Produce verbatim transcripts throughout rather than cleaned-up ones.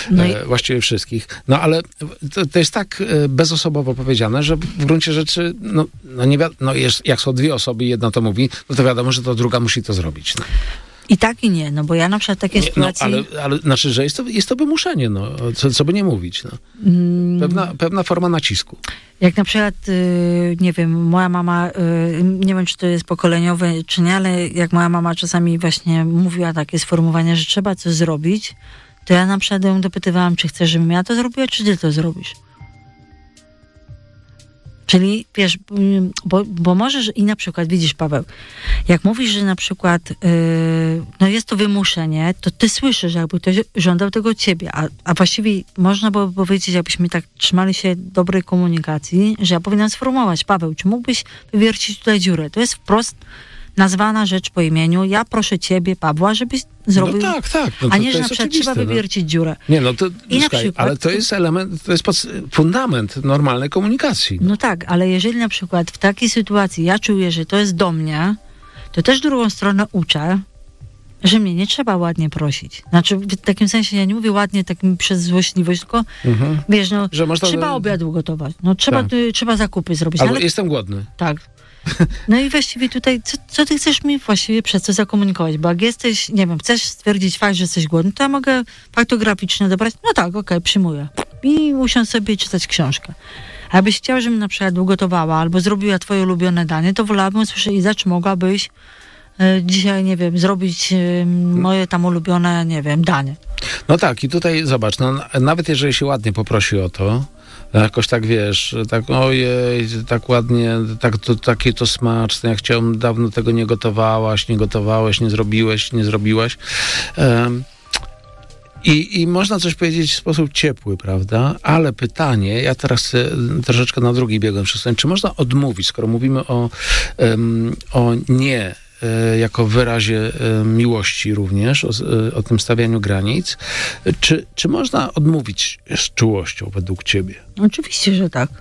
No i... e, właściwie wszystkich. No ale to, to jest tak e, bezosobowo powiedziane, że w gruncie rzeczy, no, no, nie wi- no jest, jak są dwie osoby i jedna to mówi, no to wiadomo, że to druga musi to zrobić. No. I tak i nie, no bo ja na przykład takie Nie, no, sytuacje... ale, ale znaczy, że jest to, jest to wymuszenie, no, co, co by nie mówić. No. Pewna, pewna forma nacisku. Jak na przykład, y, nie wiem, moja mama, y, nie wiem, czy to jest pokoleniowe, czy nie, ale jak moja mama czasami właśnie mówiła takie sformułowania, że trzeba coś zrobić, to ja na przykład ją dopytywałam, czy chcesz, żebym ja to zrobiła, czy ty to zrobisz. Czyli, wiesz, bo, bo możesz i na przykład, widzisz, Paweł, jak mówisz, że na przykład yy, no jest to wymuszenie, to ty słyszysz, jakby ktoś żądał tego od ciebie, a, a właściwie można było powiedzieć, jakbyśmy tak trzymali się dobrej komunikacji, że ja powinnam sformułować: Paweł, czy mógłbyś wywiercić tutaj dziurę? To jest wprost nazwana rzecz po imieniu. Ja proszę ciebie, Pawła, żebyś zrobił... No tak, tak. No to, a nie, to że na jest przykład oczywiste, trzeba no. wywiercić dziurę. Nie, no to, I na słuchaj, przykład, ale to jest element, to jest pod, fundament normalnej komunikacji. No tak, ale jeżeli na przykład w takiej sytuacji ja czuję, że to jest do mnie, to też drugą stronę uczę, że mnie nie trzeba ładnie prosić. Znaczy, w takim sensie, ja nie mówię ładnie takim przez złośliwość, tylko Mhm. wiesz, no, Że można... trzeba obiad ugotować, no trzeba, Tak. y, trzeba zakupy zrobić. Albo ale... jestem głodny. Tak. No i właściwie tutaj, co, co ty chcesz mi właściwie przez to zakomunikować? Bo jak jesteś, nie wiem, chcesz stwierdzić fakt, że jesteś głodny, to ja mogę faktograficznie dobrać, no tak, okej, okay, przyjmuję. I usiąść sobie i czytać książkę. A jakbyś chciał, żebym na przykład ugotowała albo zrobiła twoje ulubione danie, to wolałabym usłyszeć: Iza, czy mogłabyś y, dzisiaj, nie wiem, zrobić y, moje tam ulubione, nie wiem, danie. No tak, i tutaj zobacz, no, nawet jeżeli się ładnie poprosi o to, jakoś tak, wiesz, tak ojej, tak ładnie, tak, to, takie to smaczne, ja chciałem, dawno tego nie gotowałaś, nie gotowałeś, nie zrobiłeś, nie zrobiłaś. Um, I, I można coś powiedzieć w sposób ciepły, prawda? Ale pytanie, ja teraz troszeczkę na drugi biegłem przesunąć, czy można odmówić, skoro mówimy o, um, o nie jako wyrazie miłości również, o, o tym stawianiu granic. Czy, czy można odmówić z czułością według ciebie? Oczywiście, że tak.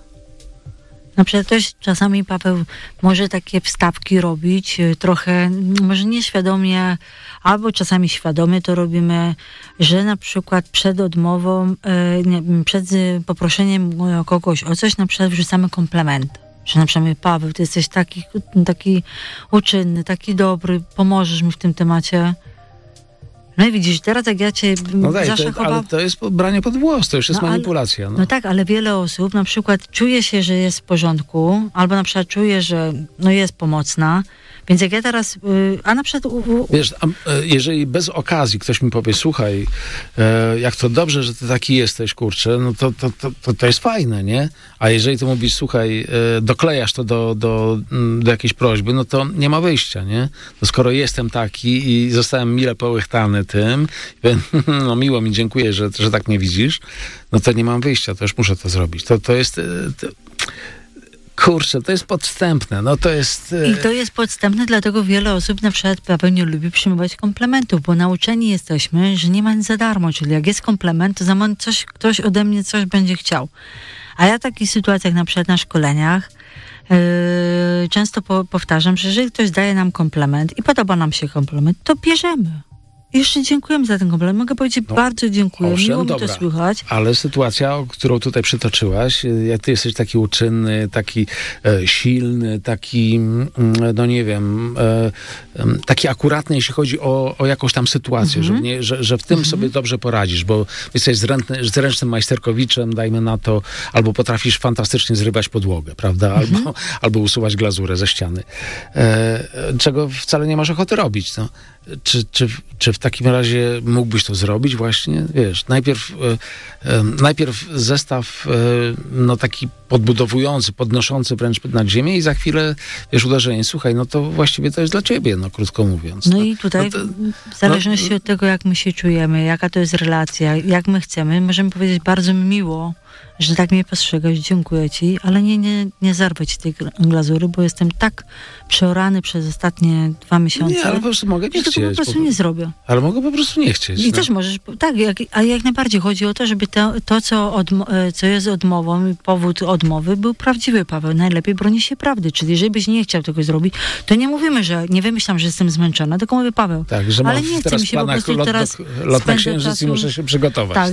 Na przykład też czasami Paweł może takie wstawki robić, trochę, może nieświadomie, albo czasami świadomie to robimy, że na przykład przed odmową, nie, przed poproszeniem kogoś o coś, na przykład wrzucamy komplementy. Że na przykład: Paweł, ty jesteś taki, taki uczynny, taki dobry, pomożesz mi w tym temacie. No i widzisz, teraz jak ja cię no daj, zaszachowałam... Ale to jest branie pod włos, to już jest no, manipulacja. Ale, no. no tak, ale wiele osób na przykład czuje się, że jest w porządku, albo na przykład czuje, że no jest pomocna, więc jak ja teraz... Yy, a na przykład... U, u, Wiesz, a, jeżeli bez okazji ktoś mi powie: słuchaj, e, jak to dobrze, że ty taki jesteś, kurczę, no to, to, to, to, to jest fajne, nie? A jeżeli ty mówisz: słuchaj, e, doklejasz to do, do, do jakiejś prośby, no to nie ma wyjścia, nie? No skoro jestem taki i zostałem mile połychtany tym, no miło mi, dziękuję, że, że tak mnie widzisz, no to nie mam wyjścia, to już muszę to zrobić. To, to jest... To, kurczę, to jest podstępne, no to jest... I to jest podstępne, dlatego wiele osób na przykład Paweł nie lubi przyjmować komplementów, bo nauczeni jesteśmy, że nie ma nic za darmo, czyli jak jest komplement, to za moment coś, ktoś ode mnie coś będzie chciał. A ja w takich sytuacjach, na przykład na szkoleniach, yy, często po, powtarzam, że jeżeli ktoś daje nam komplement i podoba nam się komplement, to bierzemy. Jeszcze dziękujemy za ten komplement. Mogę powiedzieć: no, bardzo dziękuję. Owszem, miło mi dobra, to słychać. Ale sytuacja, którą tutaj przytoczyłaś, jak ty jesteś taki uczynny, taki e, silny, taki, no nie wiem, e, taki akuratny, jeśli chodzi o, o jakąś tam sytuację, mm-hmm. że, nie, że, że w tym mm-hmm. sobie dobrze poradzisz, bo jesteś zręczny, zręcznym majsterkowiczem, dajmy na to, albo potrafisz fantastycznie zrywać podłogę, prawda? Mm-hmm. Albo, albo usuwać glazurę ze ściany. E, czego wcale nie masz ochoty robić, no. Czy, czy, czy w takim razie mógłbyś to zrobić właśnie? Wiesz, najpierw, e, e, najpierw zestaw e, no taki podbudowujący, podnoszący wręcz nad ziemię i za chwilę, wiesz, uderzenie: słuchaj, no to właściwie to jest dla ciebie, no krótko mówiąc. No, no i tutaj no to, w zależności no, od tego, jak my się czujemy, jaka to jest relacja, jak my chcemy, możemy powiedzieć: bardzo mi miło, że tak mnie postrzegasz, dziękuję ci, ale nie, nie, nie zerwę ci tej glazury, bo jestem tak przeorany przez ostatnie dwa miesiące. Nie, ale po prostu mogę nie że chcieć. to po prostu nie zrobię. Ale mogę po prostu nie chcieć. I no. też możesz, tak, jak, ale jak najbardziej chodzi o to, żeby to, to co, odmo- co jest odmową i powód odmowy, był prawdziwy, Paweł. Najlepiej broni się prawdy, czyli jeżeli byś nie chciał tego zrobić, to nie mówimy, że nie wymyślam, że jestem zmęczona, tylko mówię: Paweł, tak, że ale mam nie chce teraz mi się po planach prostu lot, teraz lot na spędzę księżyc czasu... i muszę się przygotować. Tak.